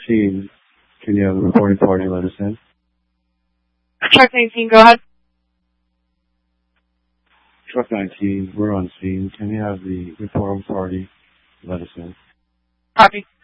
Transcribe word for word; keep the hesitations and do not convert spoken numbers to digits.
nineteen, can you have the reporting party let us in? Truck nineteen, go ahead. Truck nineteen, we're on scene. Can you have the reporting party let us in? Copy.